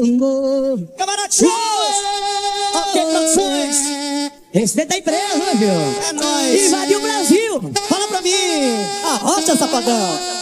Camarada Shows! Ok, canções! Esse daí tá em preso, né, viu? É nóis! Invadiu o Brasil! Fala pra mim! Arrocha, safadão!